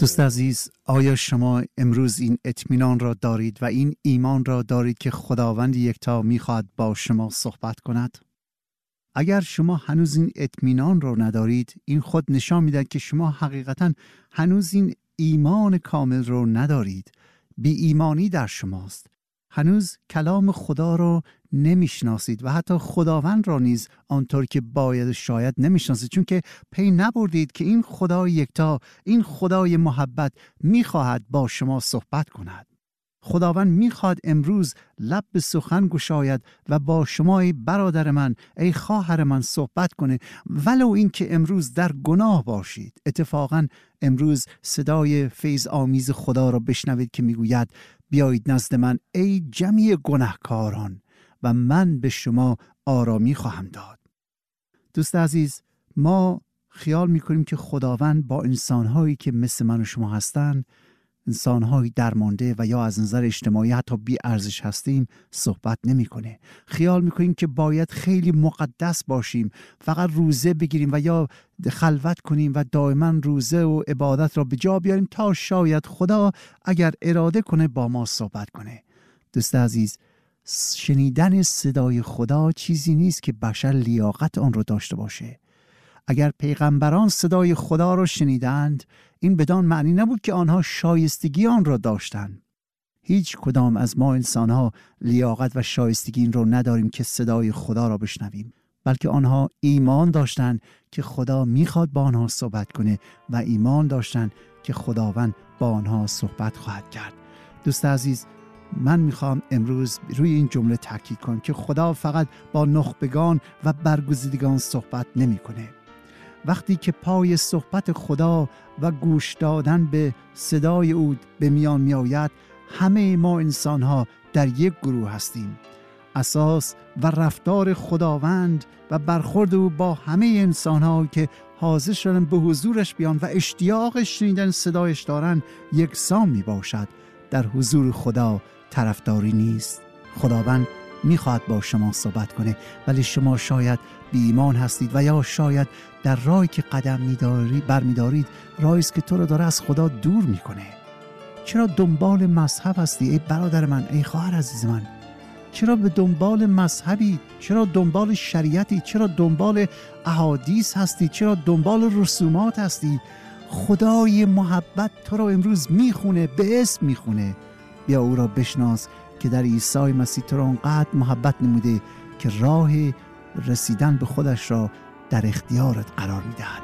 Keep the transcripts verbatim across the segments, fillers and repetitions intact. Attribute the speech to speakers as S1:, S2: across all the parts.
S1: دوست عزیز، آیا شما امروز این اطمینان را دارید و این ایمان را دارید که خداوند یکتا می‌خواهد با شما صحبت کند؟ اگر شما هنوز این اطمینان را ندارید، این خود نشان می‌دهد که شما حقیقتاً هنوز این ایمان کامل را ندارید. بی ایمانی در شماست. هنوز کلام خدا را نمیشناسید و حتی خداوند را نیز آنطور که باید شاید نمیشناسید، چون که پی نبردید که این خدای یکتا، این خدای محبت میخواهد با شما صحبت کند. خداوند میخواد امروز لب به سخن گشاید و با شما ای برادر من، ای خواهر من صحبت کنه، ولو این که امروز در گناه باشید. اتفاقا امروز صدای فیض آمیز خدا را بشنوید که میگوید بیایید نزد من ای جمعی گناهکاران و من به شما آرامی خواهم داد. دوست عزیز، ما خیال میکنیم که خداوند با انسانهایی که مثل من و شما هستند، انسانهایی درمانده و یا از نظر اجتماعی حتی بی ارزش هستیم، صحبت نمیکنه. خیال میکنیم که باید خیلی مقدس باشیم، فقط روزه بگیریم و یا خلوت کنیم و دائما روزه و عبادت را به جا بیاریم تا شاید خدا اگر اراده کنه با ما صحبت کنه. دوست عزیز، شنیدن صدای خدا چیزی نیست که بشر لیاقت آن رو داشته باشه. اگر پیغمبران صدای خدا را شنیدند، این بدان معنی نبود که آنها شایستگی آن را داشتند. هیچ کدام از ما انسانها لیاقت و شایستگی این را نداریم که صدای خدا را بشنویم، بلکه آنها ایمان داشتند که خدا میخواد با آنها صحبت کنه و ایمان داشتند که خداوند با آنها صحبت خواهد کرد. دوست عزیز، من میخوام امروز روی این جمله تاکید کنم که خدا فقط با نخبگان و برگزیدگان صحبت نمیکنه. وقتی که پای صحبت خدا و گوش دادن به صدای او به میان می آید، همه ما انسان ها در یک گروه هستیم. اساس و رفتار خداوند و برخورد او با همه انسان ها که حاضر شدن به حضورش بیان و اشتیاق شنیدن صدایش دارن یکسان می باشد. در حضور خدا طرفداری نیست. خداوند میخواد با شما صحبت کنه، ولی شما شاید بی ایمان هستید و یا شاید در راهی که قدم می‌دارید برمی‌دارید راهی است که تو رو داره از خدا دور میکنه. چرا دنبال مذهب هستی ای برادر من، ای خواهر عزیز من؟ چرا به دنبال مذهبی؟ چرا دنبال شریعتی؟ چرا دنبال احادیث هستی؟ چرا دنبال رسومات هستی؟ خدای محبت تو رو امروز میخونه، به اسم میخونه. بیا او را بشناس که در عیسی مسیح تو را اونقدر محبت نموده که راه رسیدن به خودش را در اختیارت قرار میدهد.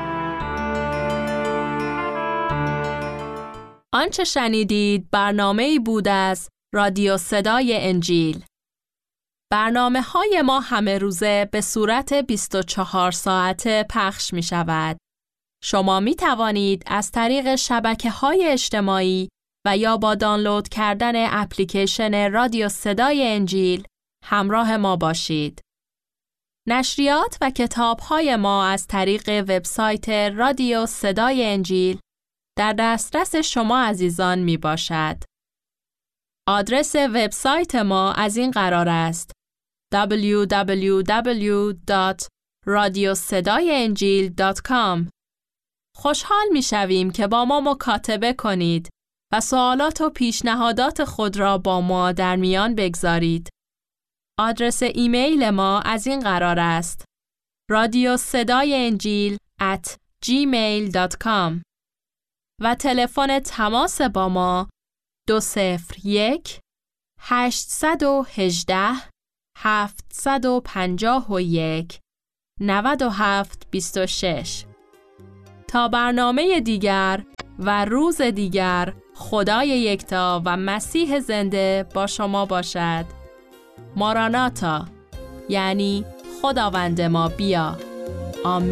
S2: آنچه شنیدید برنامه‌ای بود از رادیو صدای انجیل. برنامه های ما همه روزه به صورت بیست و چهار ساعته پخش می شود. شما می توانید از طریق شبکه‌های اجتماعی و یا با دانلود کردن اپلیکیشن رادیو صدای انجیل همراه ما باشید. نشریات و کتاب‌های ما از طریق وبسایت رادیو صدای انجیل در دسترس شما عزیزان می باشد. آدرس وبسایت ما از این قرار است: دبلیو دبلیو دبلیو دات رادیو صدای انجیل دات کام. خوشحال می شویم که با ما مکاتبه کنید و سوالات و پیشنهادات خود را با ما در میان بگذارید. آدرس ایمیل ما از این قرار است: رادیو صدای انجیل ات جیمیل دات کام و تلفن تماس با ما دو صفر یک هشت یک هشت هفت پنج یک نه هفت دو شش. تا برنامه دیگر و روز دیگر، خدای یکتا و مسیح زنده با شما باشد. ماراناتا، یعنی خداوند ما بیا. آمین.